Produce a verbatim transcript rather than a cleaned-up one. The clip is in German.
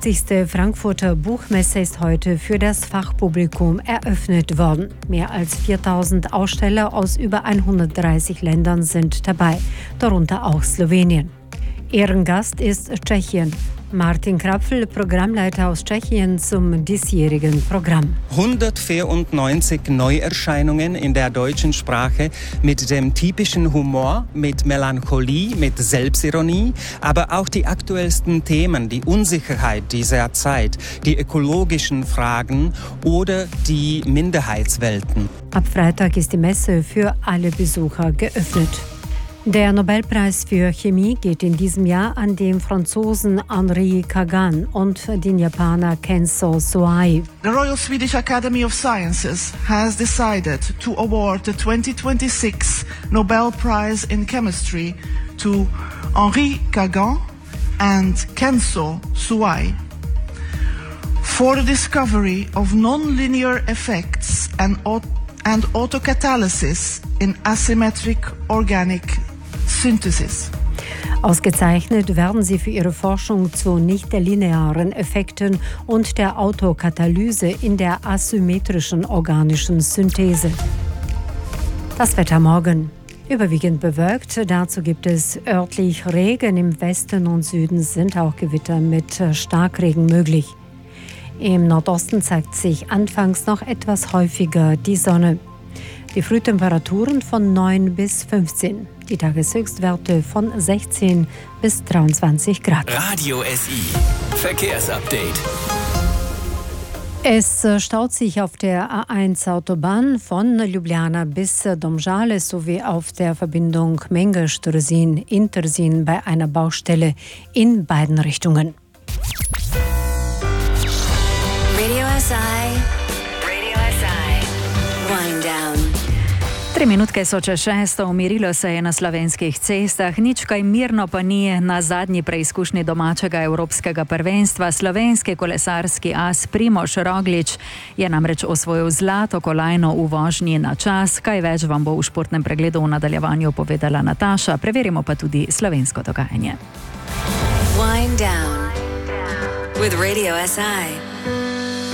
sechzigste Frankfurter Buchmesse ist heute für das Fachpublikum eröffnet worden. Mehr als viertausend Aussteller aus über hundertdreißig Ländern sind dabei, darunter auch Slowenien. Ehrengast ist Tschechien. Martin Krapfel, Programmleiter aus Tschechien zum diesjährigen Programm. hundertvierundneunzig Neuerscheinungen in der deutschen Sprache mit dem typischen Humor, mit Melancholie, mit Selbstironie, aber auch die aktuellsten Themen, die Unsicherheit dieser Zeit, die ökologischen Fragen oder die Minderheitswelten. Ab Freitag ist die Messe für alle Besucher geöffnet. Der Nobelpreis für Chemie geht in diesem Jahr an den Franzosen Henri Kagan und den Japaner Kenzo Suai. The Royal Swedish Academy of Sciences has decided to award the twenty twenty-six Nobel Prize in Chemistry to Henri Kagan and Kenzo Suai for the discovery of non-linear effects and, and autocatalysis in asymmetric organic Synthesis. Ausgezeichnet werden sie für ihre Forschung zu nicht-linearen Effekten und der Autokatalyse in der asymmetrischen organischen Synthese. Das Wetter morgen. Überwiegend bewölkt, dazu gibt es örtlich Regen. Im Westen und Süden sind auch Gewitter mit Starkregen möglich. Im Nordosten zeigt sich anfangs noch etwas häufiger die Sonne. Die Frühtemperaturen von neun bis fünfzehn. Die Tageshöchstwerte von sechzehn bis dreiundzwanzig Grad. Radio S I. Verkehrsupdate. Es staut sich auf der A eins Autobahn von Ljubljana bis Domžale sowie auf der Verbindung Mengeš-Trzin-Interzin bei einer Baustelle in beiden Richtungen. Radio S I. Radio S I. Wind down. Tri minutke so čez šesto, umirilo se je na slovenskih cestah, nič kaj mirno pa ni na zadnji preizkušnji domačega evropskega prvenstva. Slovenski kolesarski as Primož Roglič je namreč osvojil zlato kolajno v vožnji na čas. Kaj več vam bo v športnem pregledu v nadaljevanju povedala Nataša. Preverimo pa tudi slovensko dogajanje. Wind down with Radio S I.